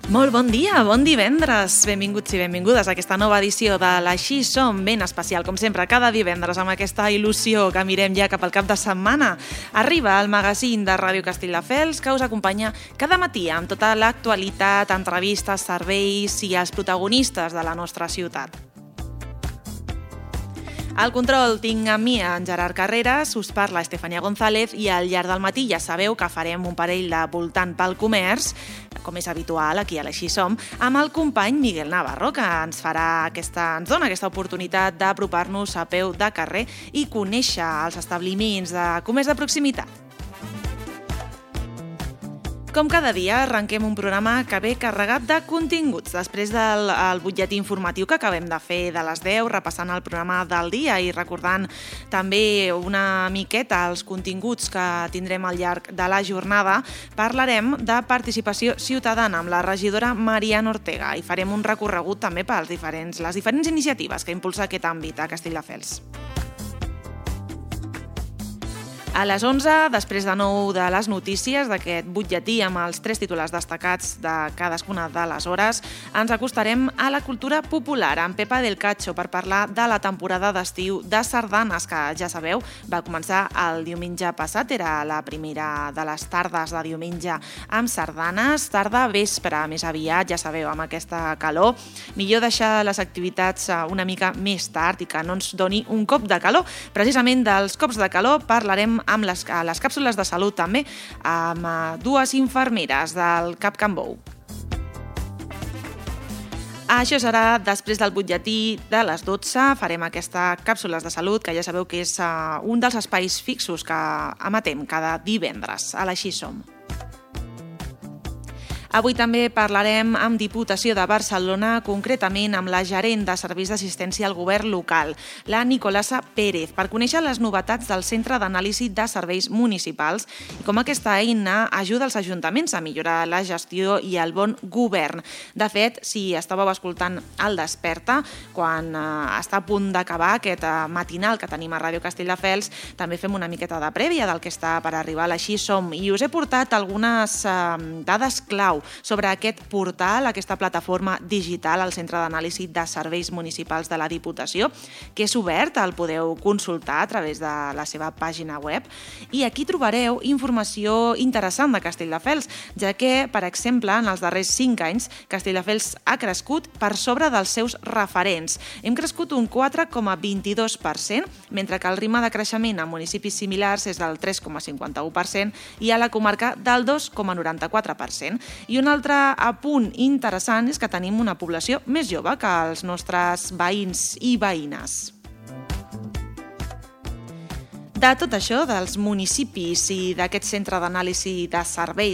Molt bon dia, bon divendres. Benvinguts i benvingudes a aquesta nova edició de l'Així Som, ben especial, com sempre, cada divendres amb aquesta il·lusió que mirem ja cap al cap de setmana. Arriba el magazín de Ràdio Castelldefels que us acompanya cada matí amb tota l'actualitat, entrevistes, serveis i els protagonistes de la nostra ciutat. Al control tinc amb mi en Gerard Carreras, us parla Estefania González i al llarg del matí ja sabeu que farem un parell de voltant pel comerç, com és habitual aquí a l'Així Som, amb el company Miguel Navarro, que ens dona aquesta oportunitat d'apropar-nos a peu de carrer i conèixer els establiments de comerç de proximitat. Com cada dia, arrenquem un programa que ve carregat de continguts. Després del butlletí informatiu que acabem de fer de les 10, repassant el programa del dia i recordant també una miqueta els continguts que tindrem al llarg de la jornada, parlarem de participació ciutadana amb la regidora Mariana Ortega i farem un recorregut també per les diferents iniciatives que impulsa aquest àmbit a Castelldefels. A les 11, després de nou de les notícies d'aquest butlletí amb els 3 titulars destacats de cadascuna de les hores, ens acostarem a la cultura popular amb Pepa del Cacho per parlar de la temporada d'estiu de sardanes, que ja sabeu, va començar el diumenge passat, era la primera de les tardes de diumenge amb sardanes, tarda vespre més aviat, ja sabeu, amb aquesta calor. Millor deixar les activitats una mica més tard i que no ens doni un cop de calor. Precisament dels cops de calor parlarem amb les càpsules de salut també, amb 2 infermeres del Cap Can Bou. Això serà després del butlletí de les 12. Farem aquestes càpsules de salut, que ja sabeu que és un dels espais fixos que emetem cada divendres a l'Així Som. Avui també parlarem amb Diputació de Barcelona, concretament amb la gerent de Serveis d'Assistència al Govern local, la Nicolasa Pérez, per conèixer les novetats del Centre d'Anàlisi de Serveis Municipals i com aquesta eina ajuda els ajuntaments a millorar la gestió i el bon govern. De fet, si estàveu escoltant el Desperta, quan està a punt d'acabar aquest matinal que tenim a Ràdio Castelldefels, també fem una miqueta de prèvia del que està per arribar a l'Així Som i us he portat algunes dades clau sobre aquest portal, aquesta plataforma digital al Centre d'Anàlisi de Serveis Municipals de la Diputació, que és obert, el podeu consultar a través de la seva pàgina web. I aquí trobareu informació interessant de Castelldefels, ja que, per exemple, en els darrers 5 anys, Castelldefels ha crescut per sobre dels seus referents. Hem crescut un 4,22%, mentre que el ritme de creixement en municipis similars és del 3,51% i a la comarca del 2,94%. I un altre apunt interessant és que tenim una població més jove que els nostres veïns i veïnes. De tot això, dels municipis i d'aquest centre d'anàlisi de serveis